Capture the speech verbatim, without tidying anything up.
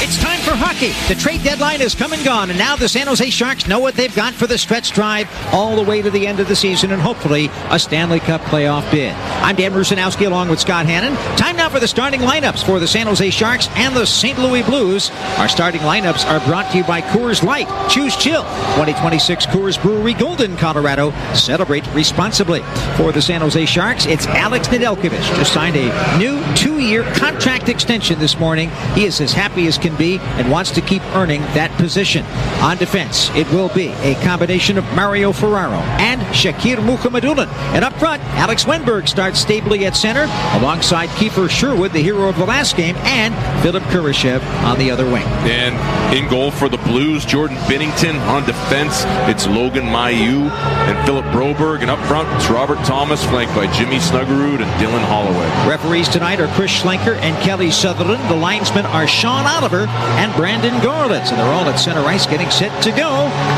It's time for hockey. The trade deadline has come and gone, and now the San Jose Sharks know what they've got for the stretch drive all the way to the end of the season and hopefully a Stanley Cup playoff bid. I'm Dan Rusanowski along with Scott Hannon. Time now for the starting lineups for the San Jose Sharks and the Saint Louis Blues. Our starting lineups are brought to you by Coors Light. Choose chill. twenty twenty-six Coors Brewery, Golden, Colorado. Celebrate responsibly. For the San Jose Sharks, it's Alex Nedeljkovic. Just signed a new two-year contract extension this morning. He is as happy as can be and wants to keep earning that position. On defense, it will be a combination of Mario Ferraro and Shakir Mukhamadullin. And up front, Alex Wenberg starts stably at center alongside Kiefer Sherwood, the hero of the last game, and Philip Kurashev on the other wing. And in goal for the Blues, Jordan Binnington. On defense, it's Logan Mailloux and Philip Broberg. And up front, it's Robert Thomas, flanked by Jimmy Snuggerud and Dylan Holloway. Referees tonight are Chris Schlenker and Kelly Sutherland. The linesmen are Sean Oliver and Brandon Gorlitz. And they're all at center ice getting set to go.